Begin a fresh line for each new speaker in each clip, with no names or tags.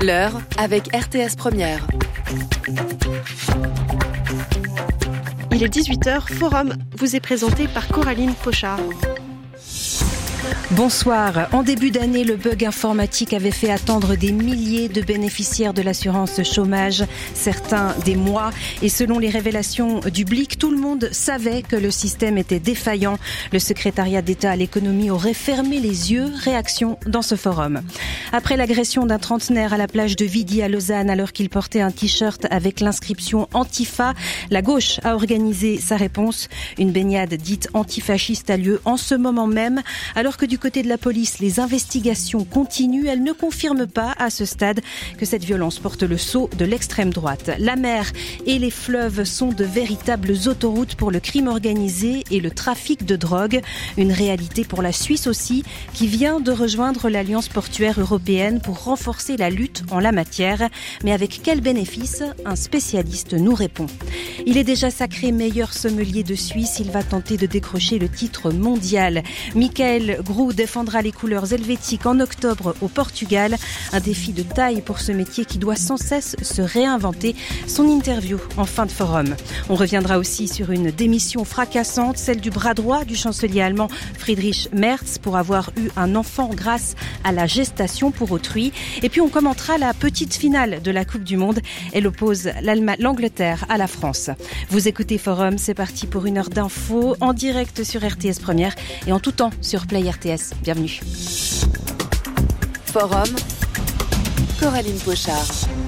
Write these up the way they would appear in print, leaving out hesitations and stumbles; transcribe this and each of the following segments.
L'heure avec RTS Première.
Il est 18h, Forum vous est présenté par Coraline Pochard.
Bonsoir. En début d'année, le bug informatique avait fait attendre des milliers de bénéficiaires de l'assurance chômage, certains des mois. Et selon les révélations du Blick, tout le monde savait que le système était défaillant. Le secrétariat d'État à l'économie aurait fermé les yeux. Réaction dans ce forum. Après l'agression d'un trentenaire à la plage de Vidi à Lausanne alors qu'il portait un t-shirt avec l'inscription Antifa, la gauche a organisé sa réponse. Une baignade dite antifasciste a lieu en ce moment même, alors que du côté de la police, les investigations continuent. Elles ne confirment pas à ce stade que cette violence porte le sceau de l'extrême droite. La mer et les fleuves sont de véritables autoroutes pour le crime organisé et le trafic de drogue. Une réalité pour la Suisse aussi, qui vient de rejoindre l'Alliance portuaire européenne pour renforcer la lutte en la matière. Mais avec quel bénéfice ? Un spécialiste nous répond. Il est déjà sacré meilleur sommelier de Suisse. Il va tenter de décrocher le titre mondial. Michael Grou défendra les couleurs helvétiques en octobre au Portugal. Un défi de taille pour ce métier qui doit sans cesse se réinventer. Son interview en fin de forum. On reviendra aussi sur une démission fracassante, celle du bras droit du chancelier allemand Friedrich Merz pour avoir eu un enfant grâce à la gestation pour autrui. Et puis on commentera la petite finale de la Coupe du Monde. Elle oppose l'Angleterre à la France. Vous écoutez Forum, c'est parti pour une heure d'infos en direct sur RTS Première et en tout temps sur Play RTS. Bienvenue.
Forum, Coraline Pochard.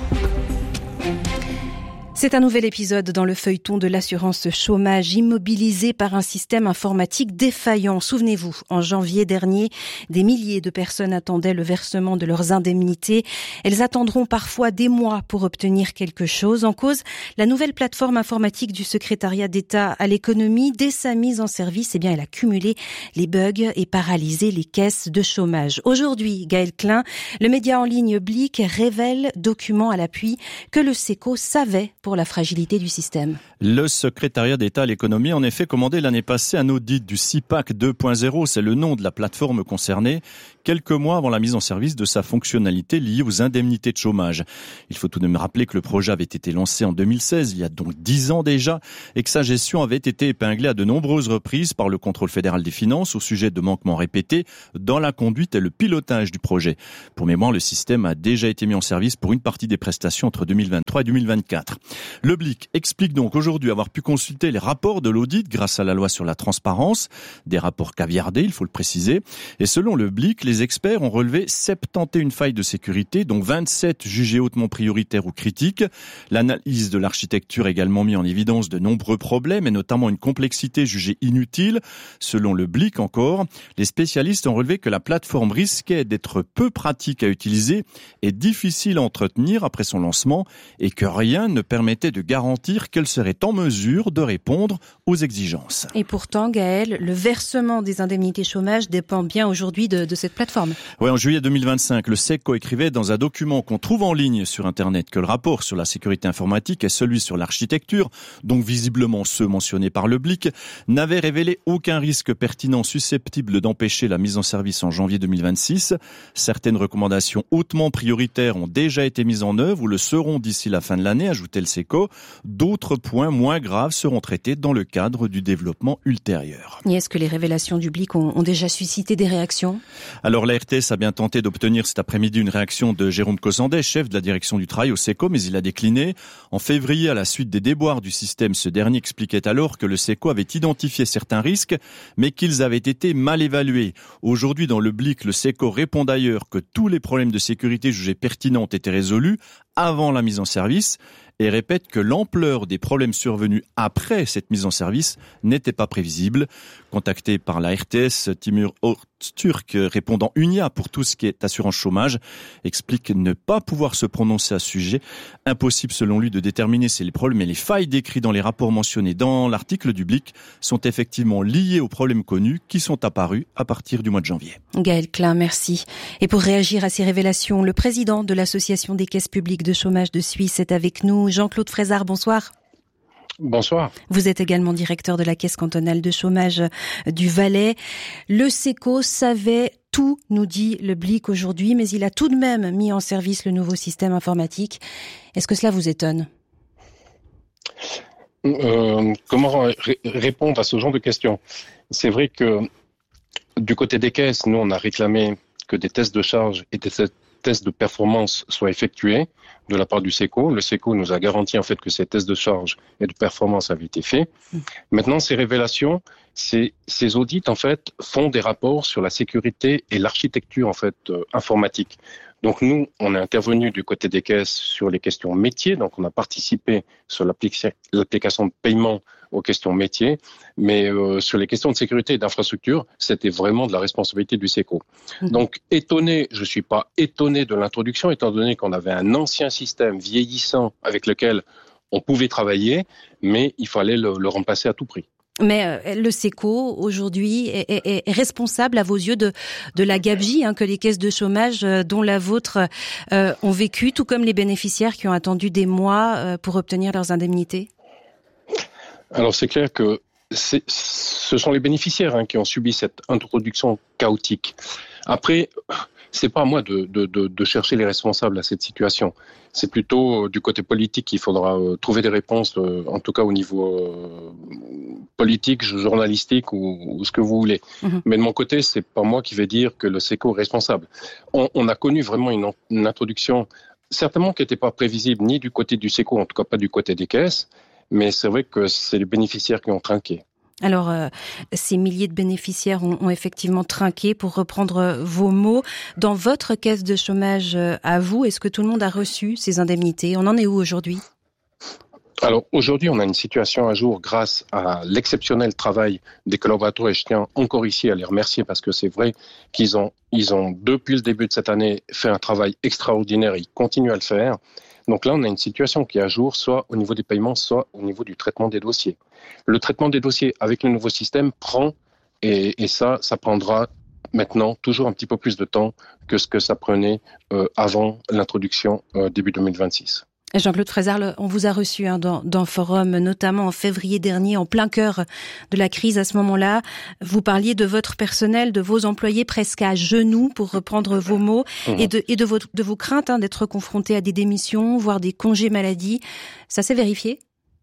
C'est un nouvel épisode dans le feuilleton de l'assurance chômage, immobilisé par un système informatique défaillant. Souvenez-vous, en janvier dernier, des milliers de personnes attendaient le versement de leurs indemnités. Elles attendront parfois des mois pour obtenir quelque chose. En cause, la nouvelle plateforme informatique du secrétariat d'État à l'économie. Dès sa mise en service, elle a cumulé les bugs et paralysé les caisses de chômage. Aujourd'hui, Gaël Klein, le média en ligne Blick, révèle, document à l'appui, que le SECO savait pour la fragilité du système.
Le secrétariat d'État à l'économie a en effet commandé l'année passée un audit du CIPAC 2.0, c'est le nom de la plateforme concernée, quelques mois avant la mise en service de sa fonctionnalité liée aux indemnités de chômage. Il faut tout de même rappeler que le projet avait été lancé en 2016, il y a donc 10 ans déjà, et que sa gestion avait été épinglée à de nombreuses reprises par le contrôle fédéral des finances au sujet de manquements répétés dans la conduite et le pilotage du projet. Pour mémoire, le système a déjà été mis en service pour une partie des prestations entre 2023 et 2024. Le Blick explique donc aujourd'hui avoir pu consulter les rapports de l'audit grâce à la loi sur la transparence, des rapports caviardés, il faut le préciser. Et selon le Blick, les experts ont relevé 71 failles de sécurité, dont 27 jugées hautement prioritaires ou critiques. L'analyse de l'architecture a également mis en évidence de nombreux problèmes et notamment une complexité jugée inutile. Selon le Blick encore, les spécialistes ont relevé que la plateforme risquait d'être peu pratique à utiliser et difficile à entretenir après son lancement et que rien ne permettait de garantir qu'elle serait en mesure de répondre aux exigences.
Et pourtant, Gaël, le versement des indemnités chômage dépend bien aujourd'hui de cette plateforme.
Oui, en juillet 2025, le SECO écrivait dans un document qu'on trouve en ligne sur Internet que le rapport sur la sécurité informatique et celui sur l'architecture, donc visiblement ceux mentionnés par le Blick, n'avaient révélé aucun risque pertinent susceptible d'empêcher la mise en service en janvier 2026. Certaines recommandations hautement prioritaires ont déjà été mises en œuvre ou le seront d'ici la fin de l'année, ajoutait le SECO. D'autres points moins graves seront traités dans le cadre du développement ultérieur.
Et est-ce que les révélations du Blick ont déjà suscité des réactions ?
Alors la RTS a bien tenté d'obtenir cet après-midi une réaction de Jérôme Cossandet, chef de la direction du travail au SECO, mais il a décliné. En février, à la suite des déboires du système, ce dernier expliquait alors que le SECO avait identifié certains risques, mais qu'ils avaient été mal évalués. Aujourd'hui, dans le Blick, le SECO répond d'ailleurs que tous les problèmes de sécurité jugés pertinents ont été résolus avant la mise en service et répète que l'ampleur des problèmes survenus après cette mise en service n'était pas prévisible. Contacté par la RTS, Timur Öztürk, répondant UNIA pour tout ce qui est assurance chômage, explique ne pas pouvoir se prononcer à ce sujet. Impossible selon lui de déterminer si les problèmes et les failles décrits dans les rapports mentionnés dans l'article du Blick sont effectivement liés aux problèmes connus qui sont apparus à partir du mois de janvier.
Gaël Klein, merci. Et pour réagir à ces révélations, le président de l'Association des caisses publiques de chômage de Suisse est avec nous. Jean-Claude Frézard, bonsoir.
Bonsoir.
Vous êtes également directeur de la Caisse cantonale de chômage du Valais. Le SECO savait tout, nous dit le Blick aujourd'hui, mais il a tout de même mis en service le nouveau système informatique. Est-ce que cela vous étonne ?
Comment répondre à ce genre de questions ? C'est vrai que du côté des caisses, nous, on a réclamé que des tests de charge et des tests de performance soient effectués de la part du SECO. Le SECO nous a garanti en fait que ces tests de charge et de performance avaient été faits. Maintenant, ces révélations, ces audits en fait font des rapports sur la sécurité et l'architecture en fait informatique. Donc nous, on est intervenu du côté des caisses sur les questions métiers, donc on a participé sur l'application de paiement aux questions métiers, mais sur les questions de sécurité et d'infrastructure, c'était vraiment de la responsabilité du SECO. Donc je suis pas étonné de l'introduction, étant donné qu'on avait un ancien système vieillissant avec lequel on pouvait travailler, mais il fallait le remplacer à tout prix.
Mais le SECO, aujourd'hui, est responsable à vos yeux de la gabegie que les caisses de chômage, dont la vôtre, ont vécu, tout comme les bénéficiaires qui ont attendu des mois pour obtenir leurs indemnités ?
Alors c'est clair que ce sont les bénéficiaires qui ont subi cette introduction chaotique. Après, c'est pas à moi de chercher les responsables à cette situation. C'est plutôt du côté politique qu'il faudra trouver des réponses, en tout cas au niveau politique, journalistique ou ce que vous voulez. Mais de mon côté, c'est pas moi qui vais dire que le SECO est responsable. On a connu vraiment une introduction, certainement qui n'était pas prévisible ni du côté du SECO, en tout cas pas du côté des caisses, mais c'est vrai que c'est les bénéficiaires qui ont trinqué.
Alors, ces milliers de bénéficiaires ont effectivement trinqué, pour reprendre vos mots. Dans votre caisse de chômage à vous, est-ce que tout le monde a reçu ces indemnités ? On en est où aujourd'hui ?
Alors aujourd'hui, on a une situation à jour grâce à l'exceptionnel travail des collaborateurs, et je tiens encore ici à les remercier parce que c'est vrai qu'ils ont depuis le début de cette année fait un travail extraordinaire et ils continuent à le faire. Donc là, on a une situation qui est à jour, soit au niveau des paiements, soit au niveau du traitement des dossiers. Le traitement des dossiers avec le nouveau système prend, et ça prendra maintenant toujours un petit peu plus de temps que ce que ça prenait avant l'introduction début 2026.
Jean-Claude Frézard, on vous a reçu dans Forum, notamment en février dernier, en plein cœur de la crise. À ce moment-là, vous parliez de votre personnel, de vos employés presque à genoux, pour reprendre vos mots, et de vos craintes d'être confrontés à des démissions, voire des congés maladie. Ça s'est vérifié ?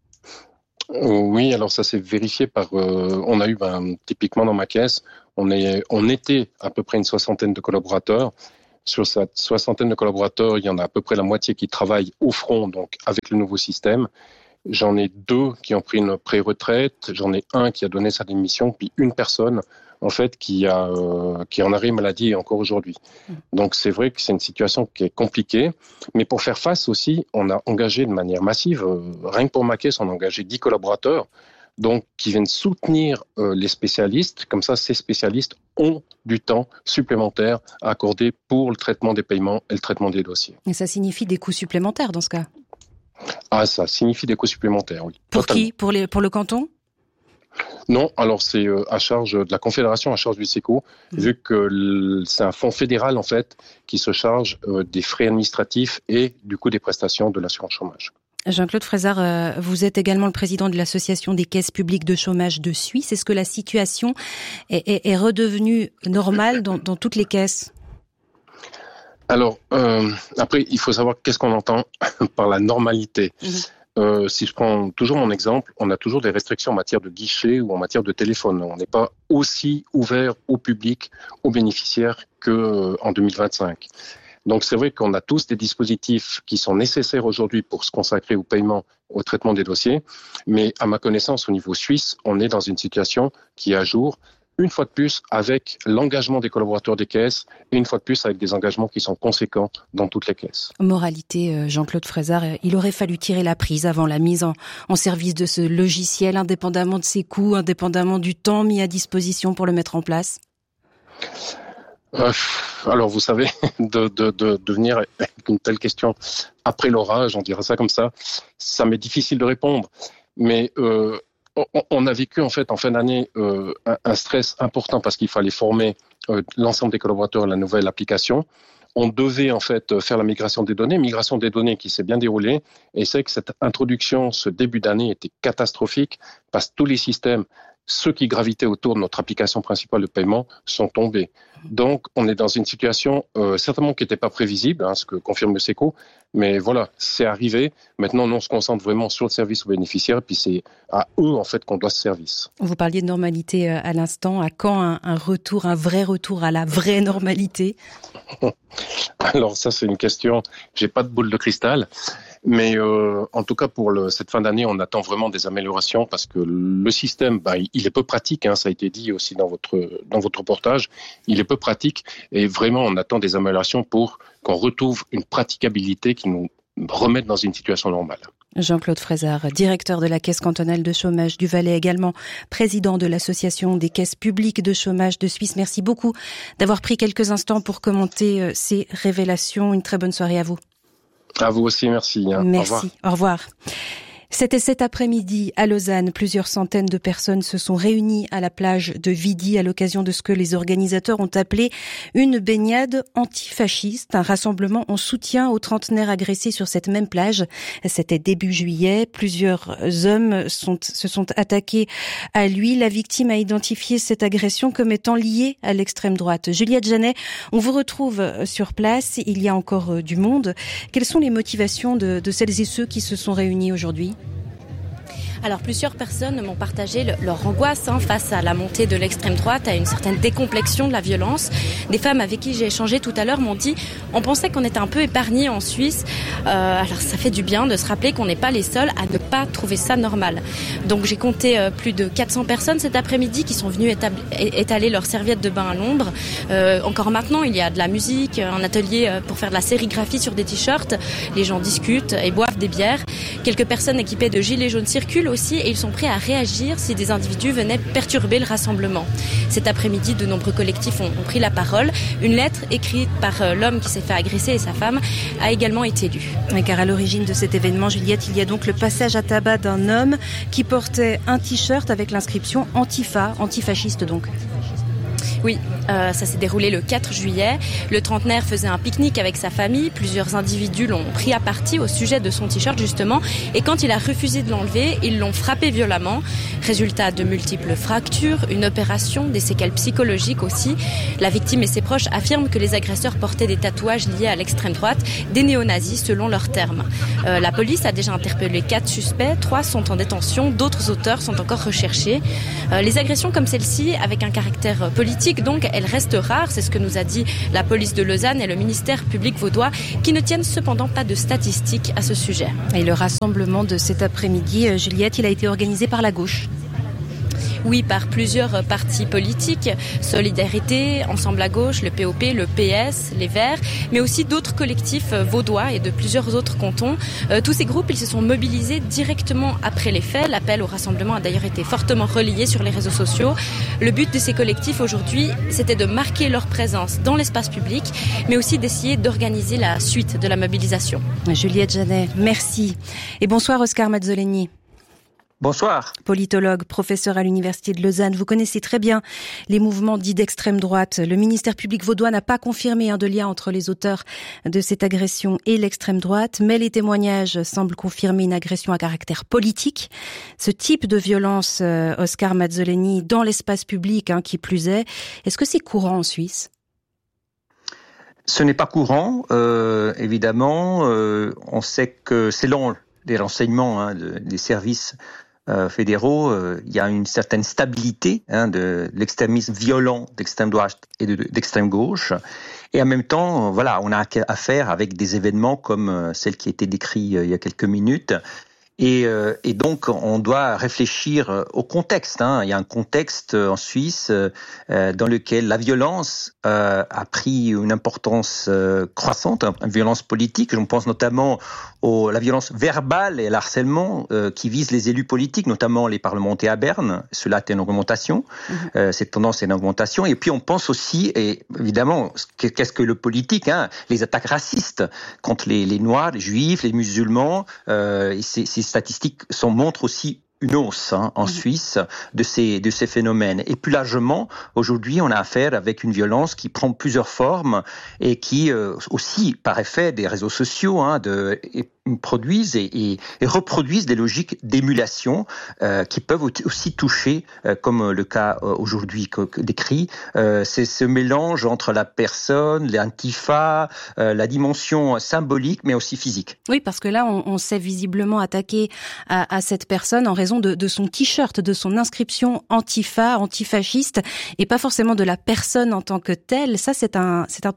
Oui, alors ça s'est vérifié on a eu, typiquement dans ma caisse, on était à peu près une soixantaine de collaborateurs. Sur cette soixantaine de collaborateurs, il y en a à peu près la moitié qui travaillent au front, donc avec le nouveau système. J'en ai 2 qui ont pris une pré-retraite, j'en ai un qui a donné sa démission, puis une personne en fait qui est en arrêt maladie encore aujourd'hui. Donc c'est vrai que c'est une situation qui est compliquée, mais pour faire face aussi, on a engagé de manière massive, rien que pour ma caisse, on a engagé 10 collaborateurs, donc qui viennent soutenir les spécialistes. Comme ça, ces spécialistes ont du temps supplémentaire à accorder pour le traitement des paiements et le traitement des dossiers.
Et ça signifie des coûts supplémentaires dans ce cas ?
Ah, ça signifie des coûts supplémentaires, oui.
Pour
totalement.
Qui ? Pour le canton ?
Non, alors c'est à charge de la Confédération, à charge du SECO, vu que c'est un fonds fédéral en fait qui se charge des frais administratifs et du coût des prestations de l'assurance chômage.
Jean-Claude Frézard, vous êtes également le président de l'association des caisses publiques de chômage de Suisse. Est-ce que la situation est redevenue normale dans toutes les caisses ?
Alors, après, il faut savoir qu'est-ce qu'on entend par la normalité. Si je prends toujours mon exemple, on a toujours des restrictions en matière de guichet ou en matière de téléphone. On n'est pas aussi ouvert au public, aux bénéficiaires qu'en 2025. Donc c'est vrai qu'on a tous des dispositifs qui sont nécessaires aujourd'hui pour se consacrer au paiement, au traitement des dossiers, mais à ma connaissance au niveau suisse, on est dans une situation qui est à jour, une fois de plus avec l'engagement des collaborateurs des caisses et une fois de plus avec des engagements qui sont conséquents dans toutes les caisses.
Moralité, Jean-Claude Frézard, il aurait fallu tirer la prise avant la mise en service de ce logiciel, indépendamment de ses coûts, indépendamment du temps mis à disposition pour le mettre en place.
Alors vous savez, de venir avec une telle question après l'orage, on dirait ça comme ça m'est difficile de répondre. Mais on a vécu en fait en fin d'année un stress important parce qu'il fallait former l'ensemble des collaborateurs à la nouvelle application. On devait en fait faire la migration des données qui s'est bien déroulée. Et c'est que cette introduction, ce début d'année était catastrophique parce que tous les systèmes ceux qui gravitaient autour de notre application principale de paiement sont tombés. Donc, on est dans une situation certainement qui n'était pas prévisible, ce que confirme le SECO, mais voilà, c'est arrivé. Maintenant, nous, on se concentre vraiment sur le service aux bénéficiaires, et puis c'est à eux, en fait, qu'on doit ce service.
Vous parliez de normalité à l'instant. À quand un vrai retour à la vraie normalité ?
Alors ça, c'est une question, j'ai pas de boule de cristal, mais en tout cas pour cette fin d'année, on attend vraiment des améliorations parce que le système, il est peu pratique, ça a été dit aussi dans votre reportage, il est peu pratique et vraiment on attend des améliorations pour qu'on retrouve une praticabilité qui nous remette dans une situation normale.
Jean-Claude Frézard, directeur de la Caisse cantonale de chômage du Valais, également président de l'Association des caisses publiques de chômage de Suisse. Merci beaucoup d'avoir pris quelques instants pour commenter ces révélations. Une très bonne soirée à vous.
À vous aussi, merci.
Merci, au revoir. C'était cet après-midi à Lausanne. Plusieurs centaines de personnes se sont réunies à la plage de Vidi à l'occasion de ce que les organisateurs ont appelé une baignade antifasciste, un rassemblement en soutien aux trentenaires agressés sur cette même plage. C'était début juillet. Plusieurs hommes se sont attaqués à lui. La victime a identifié cette agression comme étant liée à l'extrême droite. Juliette Janet, on vous retrouve sur place. Il y a encore du monde. Quelles sont les motivations de celles et ceux qui se sont réunis aujourd'hui ?
Alors plusieurs personnes m'ont partagé leur angoisse face à la montée de l'extrême droite, à une certaine décomplexion de la violence. Des femmes avec qui j'ai échangé tout à l'heure m'ont dit on pensait qu'on était un peu épargnés en Suisse. Alors ça fait du bien de se rappeler qu'on n'est pas les seuls à ne pas trouver ça normal. Donc j'ai compté plus de 400 personnes cet après-midi qui sont venues étaler leurs serviettes de bain à l'ombre. Encore maintenant, il y a de la musique, un atelier pour faire de la sérigraphie sur des t-shirts. Les gens discutent et boivent des bières. Quelques personnes équipées de gilets jaunes circulent aussi et ils sont prêts à réagir si des individus venaient perturber le rassemblement. Cet après-midi, de nombreux collectifs ont pris la parole. Une lettre écrite par l'homme qui s'est fait agresser et sa femme a également été lue.
Car à l'origine de cet événement, Juliette, il y a donc le passage à tabac d'un homme qui portait un t-shirt avec l'inscription Antifa, antifasciste donc.
Oui, ça s'est déroulé le 4 juillet. Le trentenaire faisait un pique-nique avec sa famille. Plusieurs individus l'ont pris à partie au sujet de son t-shirt justement. Et quand il a refusé de l'enlever, ils l'ont frappé violemment. Résultat de multiples fractures, une opération, des séquelles psychologiques aussi. La victime et ses proches affirment que les agresseurs portaient des tatouages liés à l'extrême droite, des néo-nazis selon leurs termes. La police a déjà interpellé 4 suspects, 3 sont en détention, d'autres auteurs sont encore recherchés. Les agressions comme celle-ci, avec un caractère politique, donc elles restent rares, c'est ce que nous a dit la police de Lausanne et le ministère public vaudois, qui ne tiennent cependant pas de statistiques à ce sujet.
Et le rassemblement de cet après-midi, Juliette, il a été organisé par la gauche.
Oui, par plusieurs partis politiques, Solidarité, Ensemble à gauche, le POP, le PS, les Verts, mais aussi d'autres collectifs vaudois et de plusieurs autres cantons. Tous ces groupes, ils se sont mobilisés directement après les faits. L'appel au rassemblement a d'ailleurs été fortement relayé sur les réseaux sociaux. Le but de ces collectifs aujourd'hui, c'était de marquer leur présence dans l'espace public, mais aussi d'essayer d'organiser la suite de la mobilisation.
Juliette Janet, merci. Et bonsoir Oscar Mazzoleni.
Bonsoir.
Politologue, professeur à l'Université de Lausanne. Vous connaissez très bien les mouvements dits d'extrême droite. Le ministère public vaudois n'a pas confirmé de lien entre les auteurs de cette agression et l'extrême droite, mais les témoignages semblent confirmer une agression à caractère politique. Ce type de violence, Oscar Mazzoleni, dans l'espace public, qui plus est, est-ce que c'est courant en Suisse ?
Ce n'est pas courant, évidemment. On sait que selon les renseignements des services fédéraux, il y a une certaine stabilité de l'extrémisme violent d'extrême droite et d'extrême gauche. Et en même temps, voilà, on a affaire avec des événements comme celle qui a été décrite il y a quelques minutes. Et donc, on doit réfléchir au contexte. Il y a un contexte en Suisse dans lequel la violence a pris une importance croissante, une violence politique. Je pense notamment la violence verbale et l'harcèlement qui visent les élus politiques, notamment les parlementaires à Berne. Cela est une augmentation. Cette tendance est une augmentation. Et puis, on pense aussi, et évidemment, qu'est-ce que le politique, les attaques racistes contre les Noirs, les Juifs, les musulmans. Ces statistiques montrent aussi une hausse en Suisse de ces phénomènes. Et plus largement, aujourd'hui, on a affaire avec une violence qui prend plusieurs formes et qui aussi, par effet des réseaux sociaux, produisent et reproduisent des logiques d'émulation qui peuvent aussi toucher, comme le cas aujourd'hui décrit, c'est ce mélange entre la personne, l'antifa, la dimension symbolique, mais aussi physique.
Oui, parce que là, on s'est visiblement attaqué à cette personne en raison de son t-shirt, de son inscription antifa, antifasciste, et pas forcément de la personne en tant que telle. Ça, c'est un tournant ?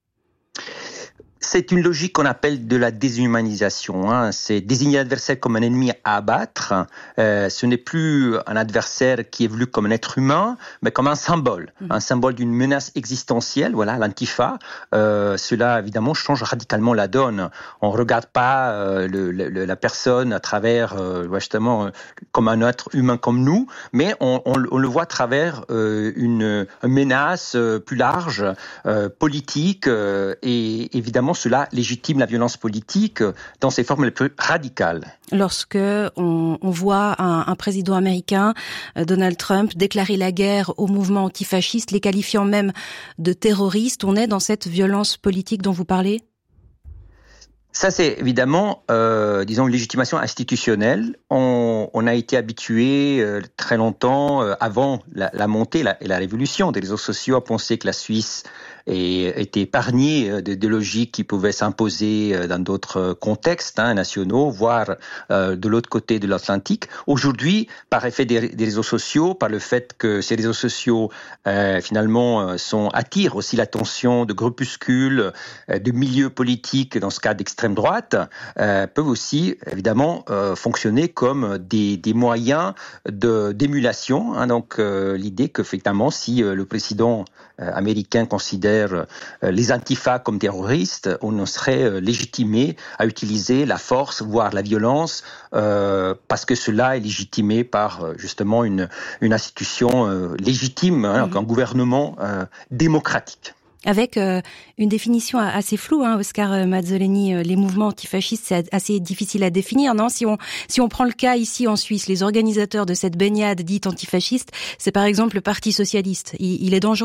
C'est une logique qu'on appelle de la déshumanisation. C'est désigner l'adversaire comme un ennemi à abattre. Ce n'est plus un adversaire qui est vu comme un être humain, mais comme un symbole d'une menace existentielle. Voilà, l'antifa. Cela, évidemment, change radicalement la donne. On ne regarde pas la personne à travers, justement, comme un être humain comme nous, mais on le voit à travers une menace plus large, politique, et évidemment, cela légitime la violence politique dans ses formes les plus radicales.
Lorsque on voit un président américain, Donald Trump, déclarer la guerre au mouvement antifasciste, les qualifiant même de terroristes, on est dans cette violence politique dont vous parlez ?
Ça, c'est évidemment, une légitimation institutionnelle. On a été habitué très longtemps, avant la montée et la révolution des réseaux sociaux, à penser que la Suisse était épargnée de logiques qui pouvaient s'imposer dans d'autres contextes nationaux, voire de l'autre côté de l'Atlantique. Aujourd'hui, par effet des réseaux sociaux, par le fait que ces réseaux sociaux finalement attirent aussi l'attention de groupuscules, de milieux politiques, dans ce cas d'extrême droite, peuvent aussi évidemment fonctionner comme des moyens d'émulation. Donc l'idée que effectivement, si le président américain considère les antifas comme terroristes, on serait légitimé à utiliser la force, voire la violence, parce que cela est légitimé par justement une institution légitime, un gouvernement démocratique.
Avec une définition assez floue, Oscar Mazzoleni, les mouvements antifascistes, c'est assez difficile à définir, non ? Si on prend le cas ici en Suisse, les organisateurs de cette baignade dite antifasciste, c'est par exemple le Parti socialiste. Il est dangereux ?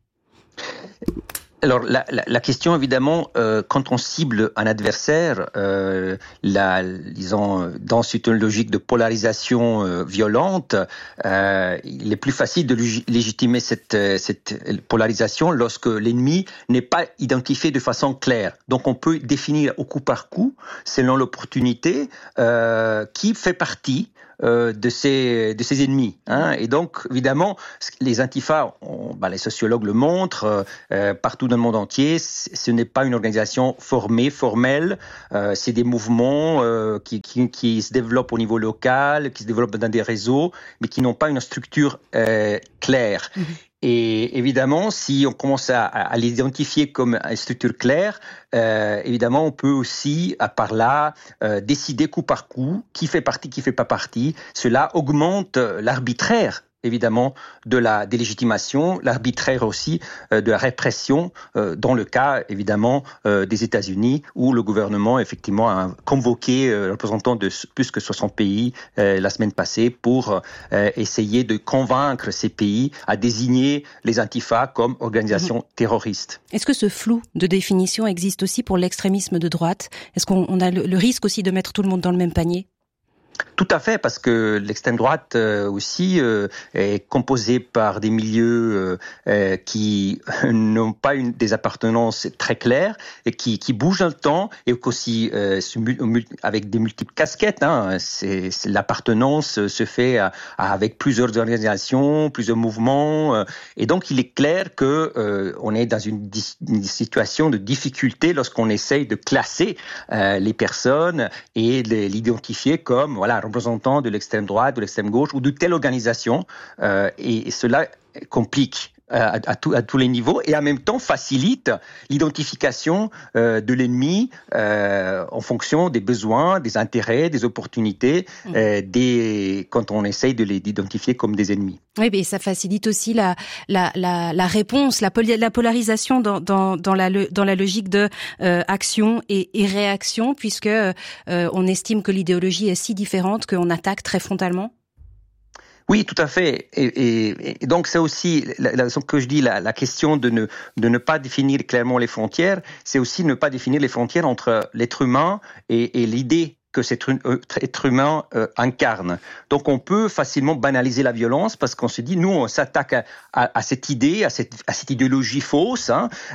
Alors la question évidemment, quand on cible un adversaire, disons dans une logique de polarisation violente, il est plus facile de légitimer cette polarisation lorsque l'ennemi n'est pas identifié de façon claire. Donc on peut définir au coup par coup, selon l'opportunité, qui fait partie de ces ennemis. Et donc, évidemment, les antifas, les sociologues le montrent, partout dans le monde entier, ce n'est pas une organisation formelle, c'est des mouvements qui se développent au niveau local, qui se développent dans des réseaux, mais qui n'ont pas une structure claire. Et évidemment, si on commence à les identifier comme une structure claire, évidemment, on peut aussi, par là, décider coup par coup qui fait partie, qui fait pas partie. Cela augmente l'arbitraire, évidemment, de la délégitimation, l'arbitraire aussi de la répression, dans le cas, évidemment, des États-Unis, où le gouvernement, effectivement, a convoqué représentants de plus que 60 pays la semaine passée pour essayer de convaincre ces pays à désigner les antifas comme organisations terroristes.
Est-ce que ce flou de définition existe aussi pour l'extrémisme de droite ? Est-ce qu'on a le risque aussi de mettre tout le monde dans le même panier ?
Tout à fait, parce que l'extrême droite aussi est composée par des milieux qui n'ont pas des appartenances très claires et qui bougent dans le temps et aussi avec des multiples casquettes. L'appartenance se fait avec plusieurs organisations, plusieurs mouvements, et donc il est clair que on est dans une situation de difficulté lorsqu'on essaye de classer les personnes et de l'identifier comme représentant de l'extrême droite, de l'extrême gauche ou de telle organisation, et cela complique à tous les niveaux et en même temps facilite l'identification de l'ennemi en fonction des besoins, des intérêts, des opportunités, quand on essaye de les identifier comme des ennemis.
Oui, mais ça facilite aussi la réponse, la polarisation dans la logique de action et réaction, puisque on estime que l'idéologie est si différente qu'on attaque très frontalement.
Oui, tout à fait. Et donc c'est aussi que je dis la question de ne pas définir clairement les frontières, c'est aussi ne pas définir les frontières entre l'être humain et l'idée que cet être humain incarne. Donc on peut facilement banaliser la violence parce qu'on se dit, nous on s'attaque à cette idée, à cette idéologie fausse,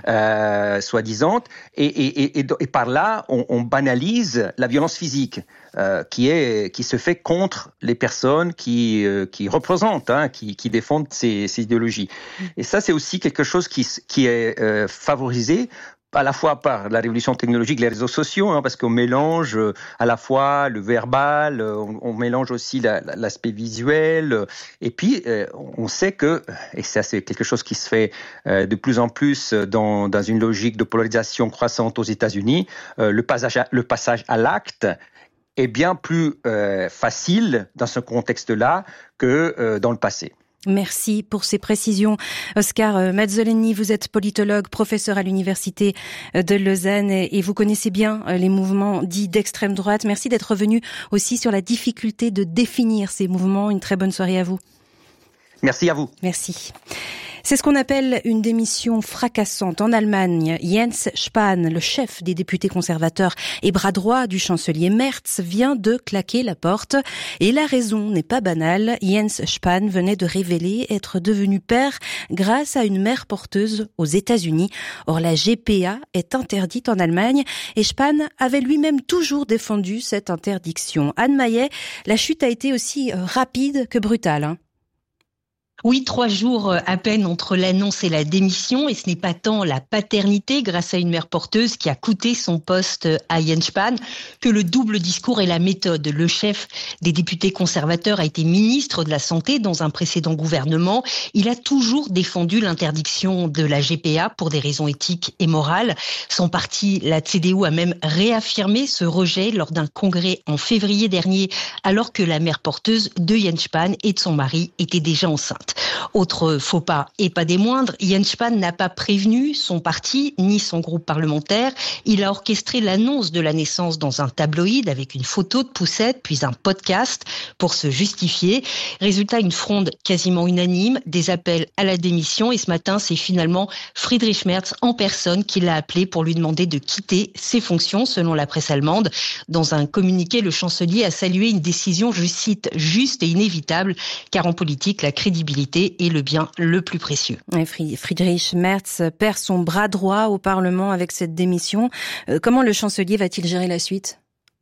soi-disant, et par là on banalise la violence physique qui se fait contre les personnes qui représentent, qui défendent ces idéologies. Et ça c'est aussi quelque chose qui est favorisé à la fois par la révolution technologique, les réseaux sociaux, parce qu'on mélange à la fois le verbal, on mélange aussi l'aspect visuel, et puis on sait que, et ça c'est quelque chose qui se fait de plus en plus dans une logique de polarisation croissante aux États-Unis, le passage à l'acte est bien plus facile dans ce contexte-là que dans le passé.
Merci pour ces précisions. Oscar Mazzoleni, vous êtes politologue, professeur à l'Université de Lausanne et vous connaissez bien les mouvements dits d'extrême droite. Merci d'être revenu aussi sur la difficulté de définir ces mouvements. Une très bonne soirée à vous.
Merci à vous.
Merci. C'est ce qu'on appelle une démission fracassante. En Allemagne, Jens Spahn, le chef des députés conservateurs et bras droit du chancelier Merz, vient de claquer la porte. Et la raison n'est pas banale. Jens Spahn venait de révéler être devenu père grâce à une mère porteuse aux États-Unis. Or, la GPA est interdite en Allemagne et Spahn avait lui-même toujours défendu cette interdiction. Anne Maillet, la chute a été aussi rapide que brutale.
Oui, 3 jours à peine entre l'annonce et la démission, et ce n'est pas tant la paternité grâce à une mère porteuse qui a coûté son poste à Jens Spahn que le double discours et la méthode. Le chef des députés conservateurs a été ministre de la Santé dans un précédent gouvernement. Il a toujours défendu l'interdiction de la GPA pour des raisons éthiques et morales. Son parti, la CDU, a même réaffirmé ce rejet lors d'un congrès en février dernier, alors que la mère porteuse de Jens Spahn et de son mari était déjà enceinte. Autre faux pas, et pas des moindres, Jens Spahn n'a pas prévenu son parti ni son groupe parlementaire. Il a orchestré l'annonce de la naissance dans un tabloïd avec une photo de poussette, puis un podcast pour se justifier. Résultat, une fronde quasiment unanime, des appels à la démission, et ce matin, c'est finalement Friedrich Merz en personne qui l'a appelé pour lui demander de quitter ses fonctions, selon la presse allemande. Dans un communiqué, le chancelier a salué une décision, je cite, juste et inévitable, car en politique, la crédibilité est le bien le plus précieux.
Friedrich Merz perd son bras droit au Parlement avec cette démission. Comment le chancelier va-t-il gérer la suite ?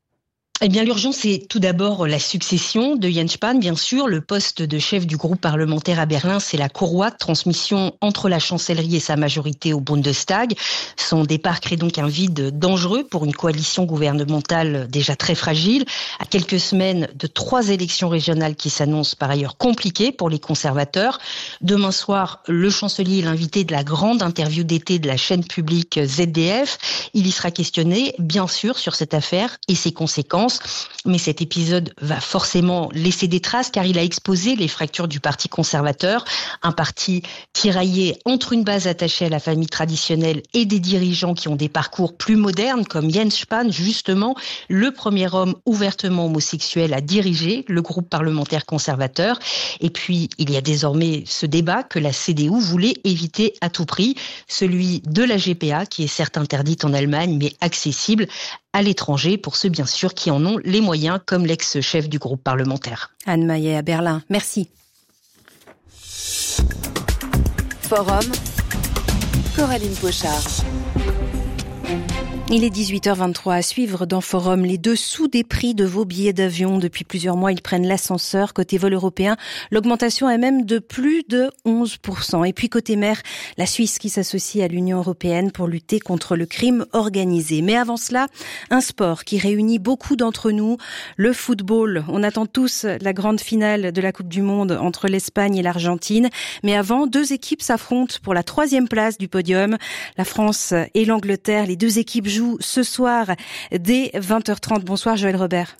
Eh bien, l'urgence, c'est tout d'abord la succession de Jens Spahn, bien sûr. Le poste de chef du groupe parlementaire à Berlin, c'est la courroie de transmission entre la chancellerie et sa majorité au Bundestag. Son départ crée donc un vide dangereux pour une coalition gouvernementale déjà très fragile. À quelques semaines de 3 élections régionales qui s'annoncent par ailleurs compliquées pour les conservateurs. Demain soir, le chancelier est l'invité de la grande interview d'été de la chaîne publique ZDF. Il y sera questionné, bien sûr, sur cette affaire et ses conséquences. Mais cet épisode va forcément laisser des traces car il a exposé les fractures du parti conservateur, un parti tiraillé entre une base attachée à la famille traditionnelle et des dirigeants qui ont des parcours plus modernes comme Jens Spahn, justement le premier homme ouvertement homosexuel à diriger le groupe parlementaire conservateur. Et puis il y a désormais ce débat que la CDU voulait éviter à tout prix, celui de la GPA qui est certes interdite en Allemagne mais accessible à l'étranger pour ceux bien sûr qui en ont les moyens, comme l'ex-chef du groupe parlementaire.
Anne Maillet à Berlin, merci.
Forum, Coraline Pochard.
Il est 18h23 à suivre dans Forum les dessous des prix de vos billets d'avion. Depuis plusieurs mois, ils prennent l'ascenseur. Côté vol européen, l'augmentation est même de plus de 11%. Et puis côté mer, la Suisse qui s'associe à l'Union européenne pour lutter contre le crime organisé. Mais avant cela, un sport qui réunit beaucoup d'entre nous, le football. On attend tous la grande finale de la Coupe du Monde entre l'Espagne et l'Argentine. Mais avant, deux équipes s'affrontent pour la 3e place du podium. La France et l'Angleterre, les deux équipes jouent ce soir dès 20h30. Bonsoir Joël Robert.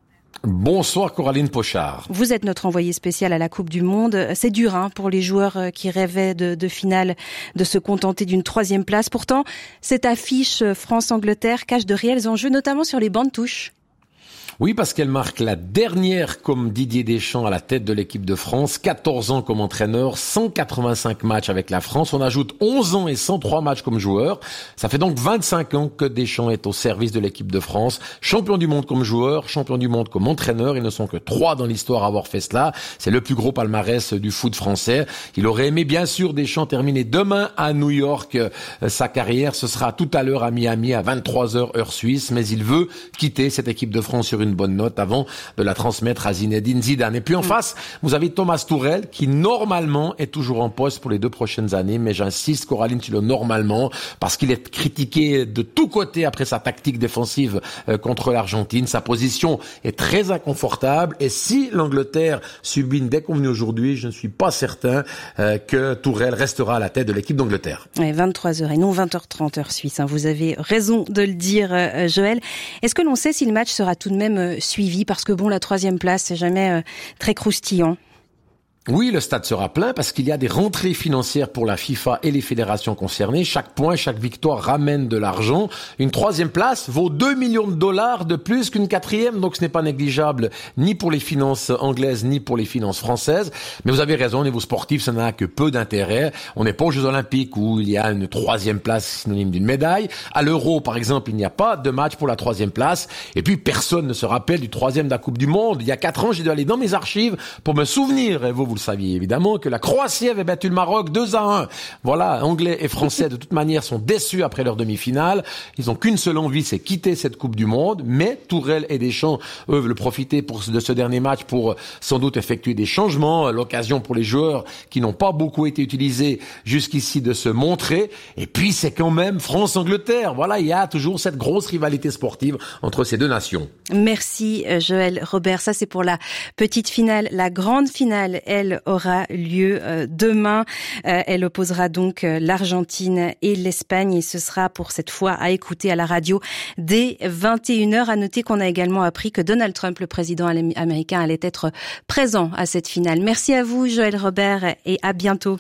Bonsoir Coraline Pochard.
Vous êtes notre envoyé spécial à la Coupe du Monde. C'est dur pour les joueurs qui rêvaient de finale de se contenter d'une 3e place. Pourtant, cette affiche France-Angleterre cache de réels enjeux, notamment sur les bancs de touche.
Oui, parce qu'elle marque la dernière comme Didier Deschamps à la tête de l'équipe de France, 14 ans comme entraîneur, 185 matchs avec la France. On ajoute 11 ans et 103 matchs comme joueur. Ça fait donc 25 ans que Deschamps est au service de l'équipe de France. Champion du monde comme joueur, champion du monde comme entraîneur. Ils ne sont que 3 dans l'histoire à avoir fait cela. C'est le plus gros palmarès du foot français. Il aurait aimé, bien sûr, Deschamps terminer demain à New York sa carrière. Ce sera tout à l'heure à Miami à 23h heure suisse. Mais il veut quitter cette équipe de France sur une bonne note avant de la transmettre à Zinedine Zidane. Et puis en face, vous avez Thomas Tuchel qui normalement est toujours en poste pour les 2 prochaines années, mais j'insiste Coraline sur le normalement parce qu'il est critiqué de tous côtés après sa tactique défensive contre l'Argentine. Sa position est très inconfortable et si l'Angleterre subit une déconvenue aujourd'hui, je ne suis pas certain que Tuchel restera à la tête de l'équipe d'Angleterre.
Ouais, 23h et non 20h30 heure suisse. Vous avez raison de le dire, Joël. Est-ce que l'on sait si le match sera tout de même suivi, parce que la 3e place, c'est jamais très croustillant.
Oui, le stade sera plein parce qu'il y a des rentrées financières pour la FIFA et les fédérations concernées. Chaque point, chaque victoire ramène de l'argent. Une 3e place vaut 2 millions de dollars de plus qu'une 4e, donc ce n'est pas négligeable ni pour les finances anglaises ni pour les finances françaises. Mais vous avez raison, au niveau sportif, ça n'a que peu d'intérêt. On n'est pas aux Jeux Olympiques où il y a une 3e place synonyme d'une médaille. À l'Euro, par exemple, il n'y a pas de match pour la 3e place. Et puis, personne ne se rappelle du 3e de la Coupe du Monde. Il y a 4 ans, j'ai dû aller dans mes archives pour me souvenir, et vous le saviez évidemment, que la Croatie avait battu le Maroc 2-1. Voilà, Anglais et Français de toute manière sont déçus après leur demi-finale. Ils n'ont qu'une seule envie, c'est quitter cette Coupe du Monde. Mais Tuchel et Deschamps, eux, veulent profiter de ce dernier match pour sans doute effectuer des changements. L'occasion pour les joueurs qui n'ont pas beaucoup été utilisés jusqu'ici de se montrer. Et puis c'est quand même France-Angleterre. Voilà, il y a toujours cette grosse rivalité sportive entre ces deux nations.
Merci Joël Robert. Ça c'est pour la petite finale. La grande finale, elle aura lieu demain. Elle opposera donc l'Argentine et l'Espagne et ce sera pour cette fois à écouter à la radio dès 21h. À noter qu'on a également appris que Donald Trump, le président américain, allait être présent à cette finale. Merci à vous Joël Robert et à bientôt.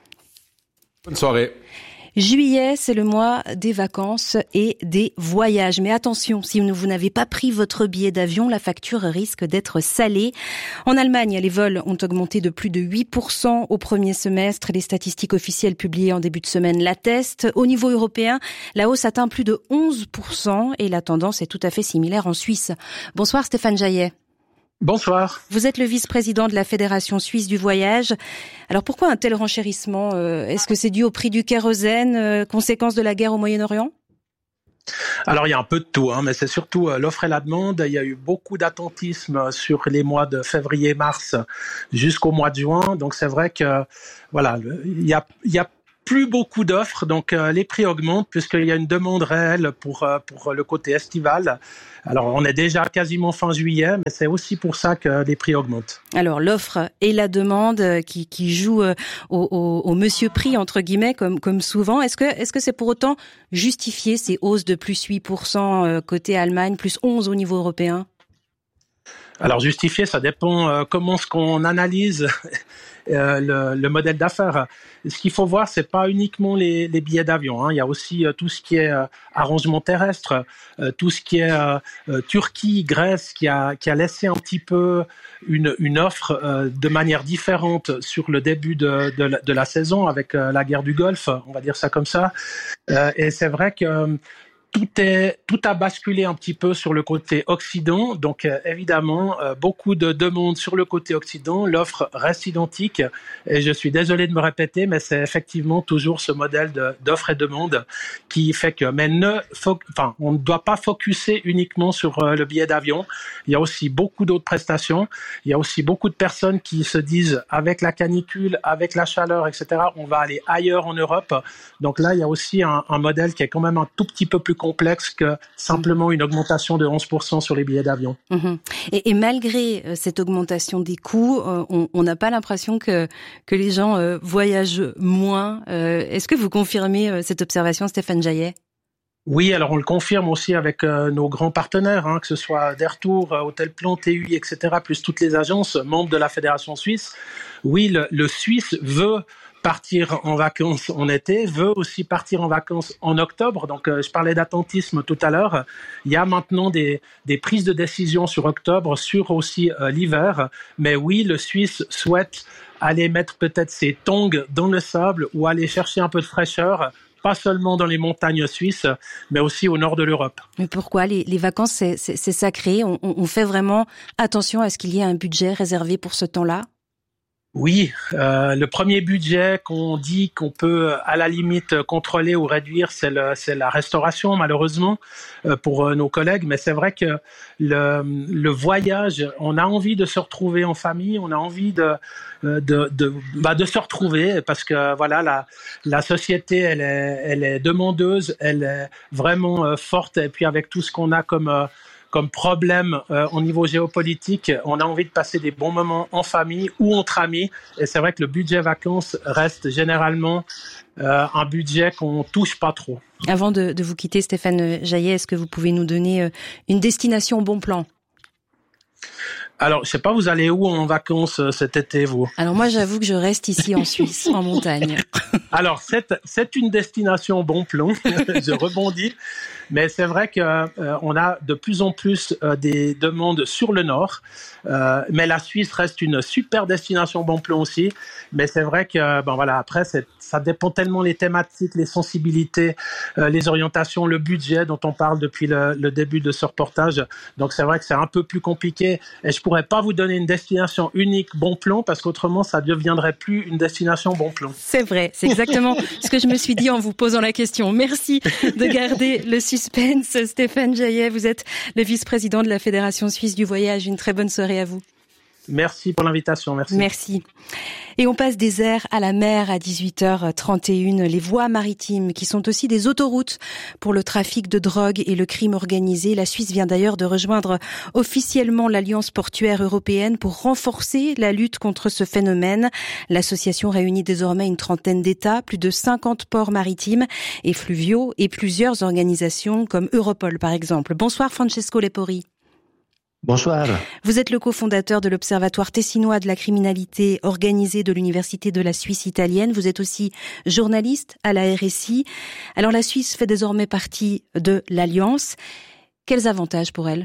Bonne soirée.
Juillet, c'est le mois des vacances et des voyages. Mais attention, si vous n'avez pas pris votre billet d'avion, la facture risque d'être salée. En Allemagne, les vols ont augmenté de plus de 8% au premier semestre. Les statistiques officielles publiées en début de semaine l'attestent. Au niveau européen, la hausse atteint plus de 11% et la tendance est tout à fait similaire en Suisse. Bonsoir Stéphane Jaillet.
Bonsoir.
Vous êtes le vice-président de la Fédération suisse du voyage. Alors pourquoi un tel renchérissement ? Est-ce que c'est dû au prix du kérosène, conséquence de la guerre au Moyen-Orient ?
Alors il y a un peu de tout, mais c'est surtout l'offre et la demande. Il y a eu beaucoup d'attentisme sur les mois de février-mars jusqu'au mois de juin. Donc c'est vrai que il y a plus beaucoup d'offres, donc les prix augmentent puisqu'il y a une demande réelle pour le côté estival. Alors on est déjà quasiment fin juillet, mais c'est aussi pour ça que les prix augmentent.
Alors l'offre et la demande qui jouent au monsieur prix entre guillemets comme souvent. Est-ce que c'est pour autant justifié ces hausses de plus 8% côté Allemagne, plus 11 au niveau européen ?
Alors justifié, ça dépend comment ce qu'on analyse le modèle d'affaires. Ce qu'il faut voir, c'est pas uniquement les billets d'avion. Il y a aussi tout ce qui est arrangement terrestre, tout ce qui est Turquie, Grèce, qui a laissé un petit peu une offre de manière différente sur le début de la saison avec la guerre du Golfe, on va dire ça comme ça. Et c'est vrai que tout a basculé un petit peu sur le côté Occident. Donc évidemment, beaucoup de demandes sur le côté Occident. L'offre reste identique. Et je suis désolé de me répéter, mais c'est effectivement toujours ce modèle d'offre et demande qui fait que, on ne doit pas focuser uniquement sur le billet d'avion. Il y a aussi beaucoup d'autres prestations. Il y a aussi beaucoup de personnes qui se disent, avec la canicule, avec la chaleur, etc., on va aller ailleurs en Europe. Donc là, il y a aussi un modèle qui est quand même un tout petit peu plus complexe que simplement une augmentation de 11% sur les billets d'avion.
Et malgré cette augmentation des coûts, on n'a pas l'impression que les gens voyagent moins. Est-ce que vous confirmez cette observation, Stéphane Jaillet ?
Oui, alors on le confirme aussi avec nos grands partenaires, que ce soit Dertour, Hôtelplan, TUI, etc., plus toutes les agences membres de la Fédération suisse. Oui, le Suisse veut partir en vacances en été, veut aussi partir en vacances en octobre. Donc, je parlais d'attentisme tout à l'heure. Il y a maintenant des prises de décision sur octobre, sur aussi l'hiver. Mais oui, le Suisse souhaite aller mettre peut-être ses tongs dans le sable ou aller chercher un peu de fraîcheur, pas seulement dans les montagnes suisses, mais aussi au nord de l'Europe.
Mais pourquoi ? Les vacances, c'est sacré. On fait vraiment attention à ce qu'il y ait un budget réservé pour ce temps-là ?
Oui, le premier budget qu'on dit qu'on peut à la limite contrôler ou réduire, c'est la restauration, malheureusement, pour nos collègues. Mais c'est vrai que le voyage, on a envie de se retrouver en famille, on a envie de se retrouver parce que voilà, la société, elle est demandeuse, elle est vraiment forte. Et puis avec tout ce qu'on a comme problème au niveau géopolitique, on a envie de passer des bons moments en famille ou entre amis. Et c'est vrai que le budget vacances reste généralement un budget qu'on touche pas trop.
Avant de vous quitter, Stéphane Jaillet, est-ce que vous pouvez nous donner une destination bon plan ?
Alors, je sais pas, vous allez où en vacances cet été, vous ?
Alors moi, j'avoue que je reste ici en Suisse, en montagne.
Alors, c'est une destination bon plan, je rebondis, mais c'est vrai que on a de plus en plus des demandes sur le nord, mais la Suisse reste une super destination bon plan aussi, mais c'est vrai que, après, ça dépend tellement les thématiques, les sensibilités, les orientations, le budget dont on parle depuis le début de ce reportage, donc c'est vrai que c'est un peu plus compliqué, et je pourrais pas vous donner une destination unique bon plan, parce qu'autrement, ça deviendrait plus une destination bon plan.
C'est vrai, c'est exactement ce que je me suis dit en vous posant la question. Merci de garder le suspense. Stéphane Jaillet, vous êtes le vice-président de la Fédération suisse du voyage. Une très bonne soirée à vous.
Merci pour l'invitation, merci.
Merci. Et on passe des airs à la mer à 18h31. Les voies maritimes qui sont aussi des autoroutes pour le trafic de drogue et le crime organisé. La Suisse vient d'ailleurs de rejoindre officiellement l'Alliance portuaire européenne pour renforcer la lutte contre ce phénomène. L'association réunit désormais une trentaine d'États, plus de 50 ports maritimes et fluviaux et plusieurs organisations comme Europol par exemple. Bonsoir Francesco Lepori.
Bonsoir.
Vous êtes le cofondateur de l'Observatoire tessinois de la criminalité organisée de l'Université de la Suisse italienne. Vous êtes aussi journaliste à la RSI. Alors la Suisse fait désormais partie de l'Alliance. Quels avantages pour elle ?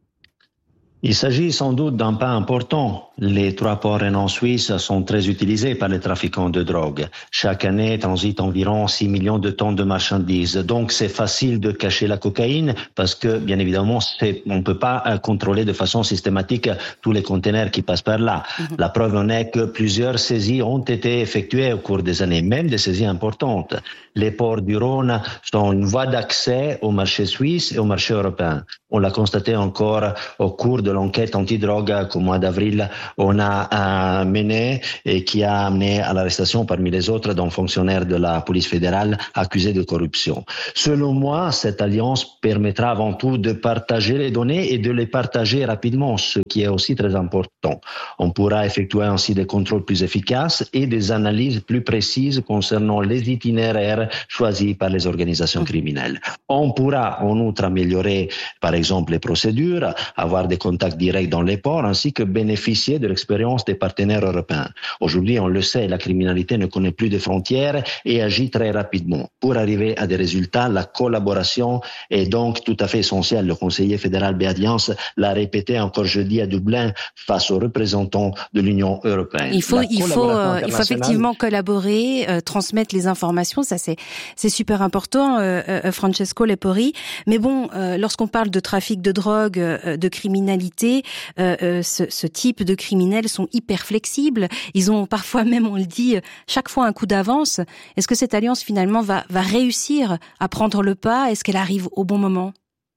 Il s'agit sans doute d'un pas important. Les 3 ports rhénans suisses sont très utilisés par les trafiquants de drogue. Chaque année, transitent environ 6 millions de tonnes de marchandises. Donc, c'est facile de cacher la cocaïne parce que, bien évidemment, on ne peut pas contrôler de façon systématique tous les conteneurs qui passent par là. La preuve en est que plusieurs saisies ont été effectuées au cours des années, même des saisies importantes. Les ports du Rhône sont une voie d'accès au marché suisse et au marché européen. On l'a constaté encore au cours de l'enquête antidrogue qu'au mois d'avril, on a mené et qui a amené à l'arrestation parmi les autres d'un fonctionnaire de la police fédérale accusé de corruption. Selon moi, cette alliance permettra avant tout de partager les données et de les partager rapidement, ce qui est aussi très important. On pourra effectuer ainsi des contrôles plus efficaces et des analyses plus précises concernant les itinéraires choisis par les organisations criminelles. On pourra en outre améliorer, par exemple, les procédures, avoir des contrôles contact direct dans les ports, ainsi que bénéficier de l'expérience des partenaires européens. Aujourd'hui, on le sait, la criminalité ne connaît plus de frontières et agit très rapidement. Pour arriver à des résultats, la collaboration est donc tout à fait essentielle. Le conseiller fédéral Beadiance l'a répété encore jeudi à Dublin face aux représentants de l'Union européenne.
Il faut effectivement collaborer, transmettre les informations, ça c'est super important, Francesco Lepori. Mais bon, lorsqu'on parle de trafic de drogue, de criminalité, ce type de criminels sont hyper flexibles. Ils ont parfois même, on le dit, chaque fois un coup d'avance. Est-ce que cette alliance finalement va réussir à prendre le pas? Est-ce qu'elle arrive au bon moment?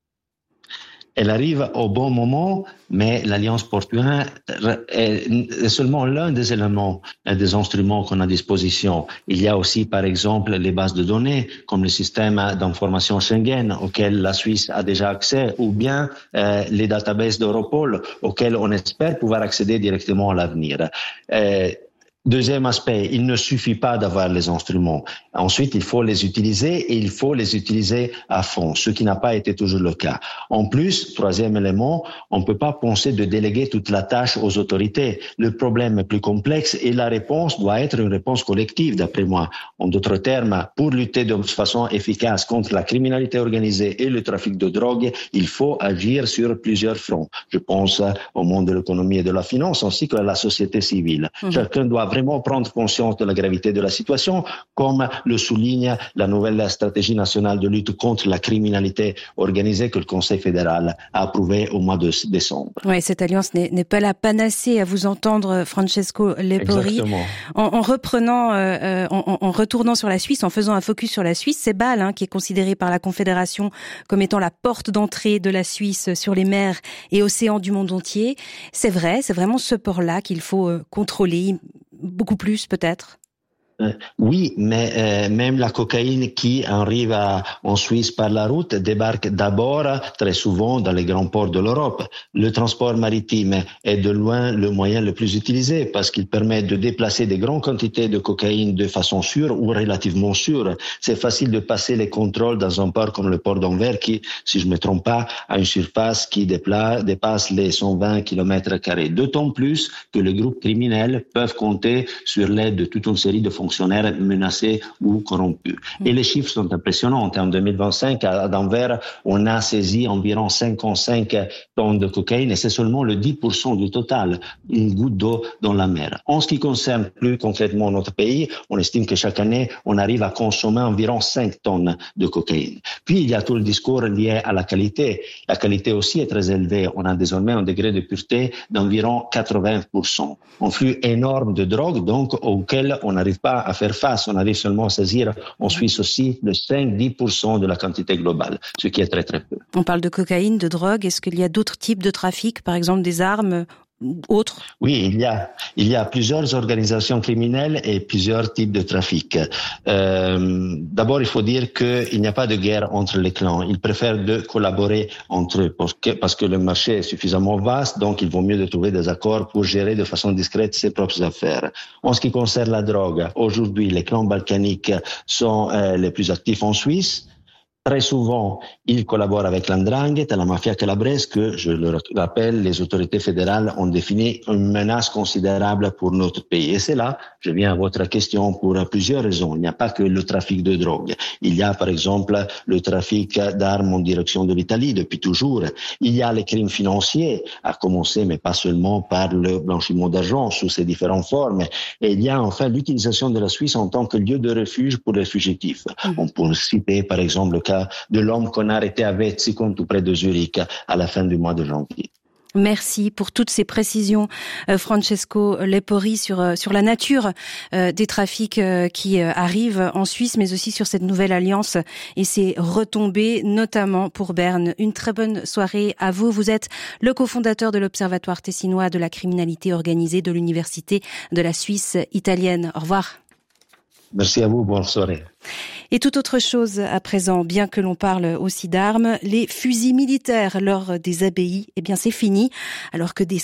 Elle arrive au bon moment, mais l'Alliance portuaire est seulement l'un des éléments, des instruments qu'on a à disposition. Il y a aussi, par exemple, les bases de données, comme le système d'information Schengen, auquel la Suisse a déjà accès, ou bien les databases d'Europol, auxquels on espère pouvoir accéder directement à l'avenir. Deuxième aspect, il ne suffit pas d'avoir les instruments. Ensuite, il faut les utiliser et il faut les utiliser à fond, ce qui n'a pas été toujours le cas. En plus, troisième élément, on ne peut pas penser de déléguer toute la tâche aux autorités. Le problème est plus complexe et la réponse doit être une réponse collective, d'après moi. En d'autres termes, pour lutter de façon efficace contre la criminalité organisée et le trafic de drogue, il faut agir sur plusieurs fronts. Je pense au monde de l'économie et de la finance, ainsi que à la société civile. Chacun doit vraiment prendre conscience de la gravité de la situation, comme le souligne la nouvelle stratégie nationale de lutte contre la criminalité organisée que le Conseil fédéral a approuvée au mois de décembre.
Oui, cette alliance n'est pas la panacée, à vous entendre, Francesco Lepori.
Exactement.
En retournant sur la Suisse, en faisant un focus sur la Suisse, c'est Bâle qui est considéré par la Confédération comme étant la porte d'entrée de la Suisse sur les mers et océans du monde entier. C'est vrai, c'est vraiment ce port-là qu'il faut contrôler. Beaucoup plus, peut-être?
Oui, mais même la cocaïne qui arrive en Suisse par la route débarque d'abord très souvent dans les grands ports de l'Europe. Le transport maritime est de loin le moyen le plus utilisé parce qu'il permet de déplacer des grandes quantités de cocaïne de façon sûre ou relativement sûre. C'est facile de passer les contrôles dans un port comme le port d'Anvers qui, si je ne me trompe pas, a une surface qui dépasse les 120 km². D'autant plus que les groupes criminels peuvent compter sur l'aide de toute une série de fonctionnaires menacés ou corrompus. Et les chiffres sont impressionnants. En 2025, à Denver, on a saisi environ 55 tonnes de cocaïne et c'est seulement le 10% du total, une goutte d'eau dans la mer. En ce qui concerne plus concrètement notre pays, on estime que chaque année, on arrive à consommer environ 5 tonnes de cocaïne. Puis, il y a tout le discours lié à la qualité. La qualité aussi est très élevée. On a désormais un degré de pureté d'environ 80%. Un flux énorme de drogue, donc, auquel on n'arrive pas à faire face. On arrive seulement à saisir en Suisse aussi de 5-10% de la quantité globale, ce qui est très très peu.
On parle de cocaïne, de drogue. Est-ce qu'il y a d'autres types de trafic, par exemple des armes autres?
Oui, il y a plusieurs organisations criminelles et plusieurs types de trafic. D'abord, il faut dire qu'il n'y a pas de guerre entre les clans. Ils préfèrent de collaborer entre eux parce que le marché est suffisamment vaste, donc il vaut mieux de trouver des accords pour gérer de façon discrète ses propres affaires. En ce qui concerne la drogue, aujourd'hui, les clans balkaniques sont les plus actifs en Suisse. Très souvent, ils collaborent avec l'Andrangheta, la mafia calabrese, que, je le rappelle, les autorités fédérales ont défini une menace considérable pour notre pays. Et c'est là, je viens à votre question, pour plusieurs raisons. Il n'y a pas que le trafic de drogue. Il y a, par exemple, le trafic d'armes en direction de l'Italie depuis toujours. Il y a les crimes financiers, à commencer, mais pas seulement par le blanchiment d'argent sous ses différentes formes. Et il y a enfin l'utilisation de la Suisse en tant que lieu de refuge pour les fugitifs. On peut citer, par exemple, le cas de l'homme qu'on a arrêté à Wetzikon, tout près de Zurich, à la fin du mois de janvier.
Merci pour toutes ces précisions, Francesco Lepori, sur la nature des trafics qui arrivent en Suisse, mais aussi sur cette nouvelle alliance et ses retombées, notamment pour Berne. Une très bonne soirée à vous. Vous êtes le cofondateur de l'Observatoire tessinois de la criminalité organisée de l'Université de la Suisse italienne. Au revoir.
Merci à vous, bonne soirée.
Et toute autre chose à présent, bien que l'on parle aussi d'armes, les fusils militaires lors des abbayes, eh bien c'est fini, alors que des